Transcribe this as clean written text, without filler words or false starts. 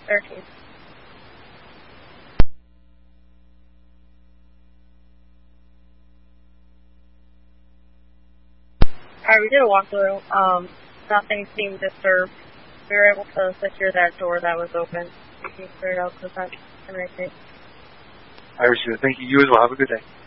staircase. Alright, we did a walkthrough. Nothing seemed disturbed. We were able to secure that door that was open. You can clear it out because that's right there. I receive it. Thank you. You as well. Have a good day.